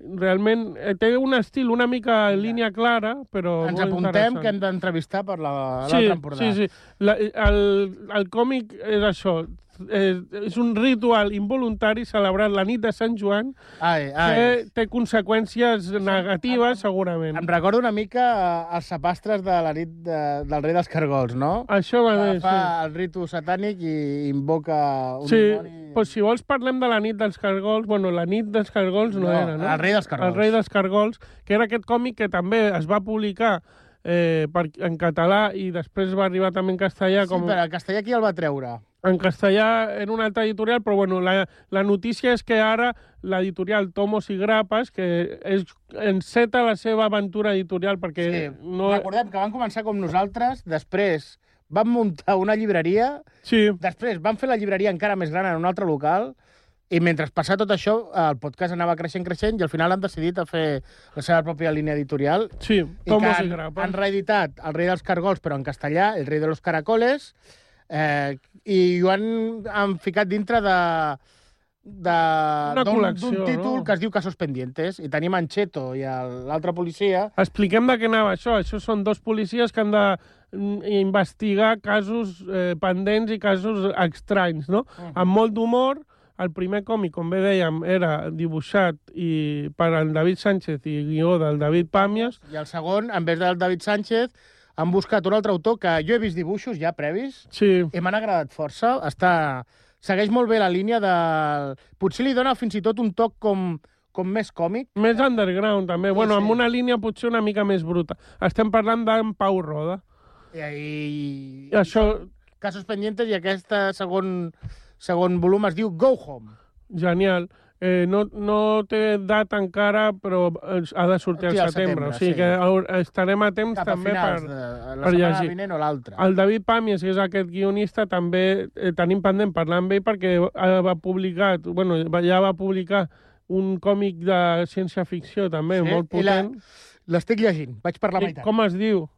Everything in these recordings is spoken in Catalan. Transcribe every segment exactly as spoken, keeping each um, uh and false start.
realment té un estil una mica en línia clara, però Ens molt apuntem interessant. que hem d'entrevistar per la- Sí, l'altre Empordà. sí, sí. La, el, el còmic és això. És, és un ritual involuntari celebrat la nit de Sant Joan Ai, ai. que té conseqüències negatives, segurament. Em recordo una mica eh, els sapastres de la nit de, del rei dels cargols, no? Això va bé, Fa sí. el ritu satànic i invoca un Sí, dimoni... doncs si vols parlem de la nit dels cargols. Bueno, la nit dels cargols no, No, era, no? el rei dels cargols. El rei dels cargols, que era aquest còmic que també es va publicar eh, per, en català i després va arribar també en castellà. Sí, Com... però el castellà qui el va treure? En castellà en una altra editorial, però bueno, la, la notícia és que ara l'editorial Tomos i Grapes, que és, enceta la seva aventura editorial, perquè Sí. no... Recordem que van començar com nosaltres, després van muntar una llibreria, Sí, després van fer la llibreria encara més gran en un altre local, i mentre passava tot això, el podcast anava creixent, creixent, i al final han decidit a fer la seva pròpia línia editorial. sí, I Tomos que i han, Grapes. han reeditat El rei dels cargols, però en castellà, El rei de los caracoles, eh, i ho han, han ficat dintre de de Una d'un col·lecció, d'un títol no? que es diu Casos Pendientes, i tenim en Cheto i el- l'altre policia. Expliquem de què anava això. Això són dos policies que han de mm, investigar casos eh, pendents i casos estranys, no? Uh -huh. Amb molt d'humor. El primer còmic, com bé dèiem, era dibuixat i per en David Sánchez i guió del David Pàmies. I el segon, en vez del David Sánchez, han buscat un altre autor que jo he vist dibuixos ja previs Sí, i m'han agradat força. Està... Segueix molt bé la línia de... Potser li dona fins i tot un toc com, com més còmic. més underground, també. Sí, Bueno, sí. amb una línia potser una mica més bruta. Estem parlant d'en Pau Roda. I, i... I això, Casos Pendientes, i aquest segon, segon volum es diu Go Home. genial. Eh, no, no té data encara, però eh, ha de sortir Sí, al al setembre. setembre, O sigui sí. que haur- estarem a temps Cap a també finals per... de la per setmana llegir. vinent o l'altra. El David Pàmies, que és aquest guionista, també eh, tenim pendent parlar amb ell perquè ha, va publicar, bueno, va- ja va publicar un còmic de ciència-ficció també, Sí, molt i la- potent. L'estic llegint, vaig per la I meitat. com es diu?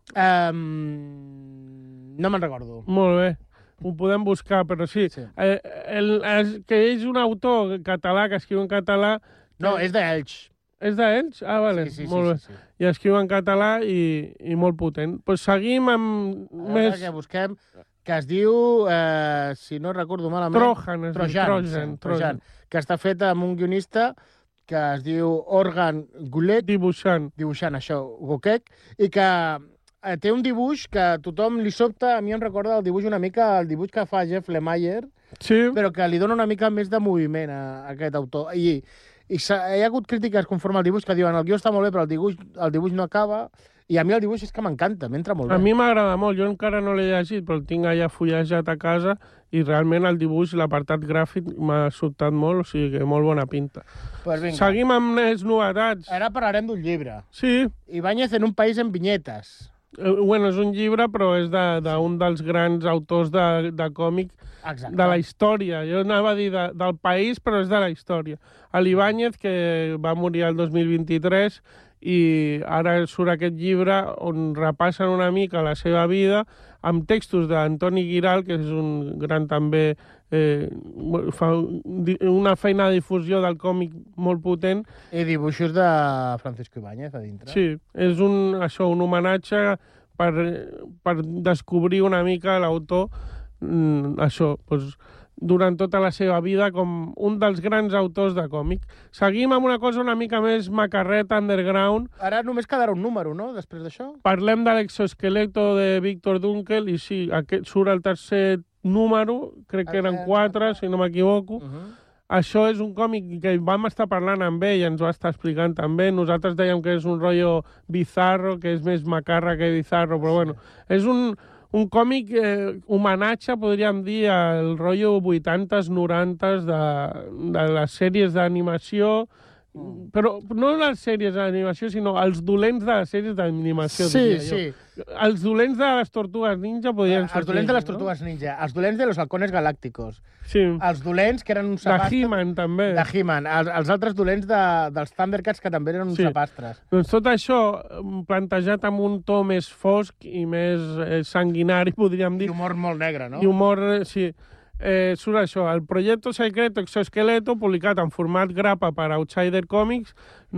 Um, no me'n recordo. Molt bé, ho podem buscar, però sí. Sí. Eh, el, el, que és un autor català, que escriu en català... No, és d'Elx. És d'ells? Ah, vale, Sí, sí, sí, molt bé. sí, sí. I escriu en català i, i molt potent. Doncs pues seguim amb A veure més... que busquem, que es diu, eh, si no recordo malament... Trojan, es diu, Trojan, Trojan, sí, Trojan. Trojan, que està fet amb un guionista que es diu Organ Gulet, Dibuixant. dibuixant això, Gokek, i que eh, té un dibuix que a tothom li sobta, a mi em recorda el dibuix una mica, el dibuix que fa Jeff Lemire, Sí, però que li dona una mica més de moviment a, a aquest autor. I, i s'ha- hi ha hagut crítiques conforme al dibuix que diuen el guió està molt bé, però el dibuix, el dibuix no acaba, i a mi el dibuix és que m'encanta, m'entra molt a bé. mi m'agrada molt. Jo encara no l'he llegit, però el tinc allà fullejat a casa i realment el dibuix, l'apartat gràfic, m'ha sobtat molt, o sigui que molt bona pinta. Pues vinga. Seguim amb més novetats. Ara parlarem d'un llibre. Sí, Ibáñez en un país en vinyetes. eh, bueno, és un llibre, però és d'un de, d'un dels grans autors de, de còmic Exacte. de la història. Jo anava a dir de, del país, però és de la història. L'Ibáñez, que va morir el dos mil vint-i-tres, i ara surt aquest llibre on repassen una mica la seva vida amb textos d'Antoni Giral, que és un gran també... Eh, fa una feina de difusió del còmic molt potent. I dibuixos de Francisco Ibáñez a dintre. Sí, és un, això, un homenatge per, per descobrir una mica l'autor, mm, això, doncs, durant tota la seva vida com un dels grans autors de còmic. Seguim amb una cosa una mica més macarreta, underground. Ara només quedarà un número, no?, després d'això? Parlem de l'exoesqueleto de Víctor Dunkel, i sí, aquest surt el tercer número, crec que eren quatre, si no m'equivoco. Uh -huh. Això és un còmic que vam estar parlant amb ell, ens va estar explicant també. Nosaltres dèiem que és un rotllo bizarro, que és més macarra que bizarro, però bueno, és un, un còmic eh, homenatge, podríem dir, al rotllo vuitantes, norantes de, de les sèries d'animació, Mm. però no les sèries d'animació, sinó els dolents de les sèries d'animació. Sí, diria sí. jo. Els dolents de les Tortugues Ninja podrien Els sortir. dolents de les no? Tortugues Ninja, els dolents de los halcones galácticos, Sí, els dolents que eren uns de sapastres... He-Man també. De He-Man, els, els altres dolents de, dels Thundercats, que també eren uns Sí. sapastres. Doncs tot això eh, plantejat amb un to més fosc i més eh, sanguinari, podríem I dir, humor molt negre, no? i humor, eh, sí. Eh, surt això, el Proyecto Secreto Exoesqueleto, publicat en format grapa per Outsider Comics,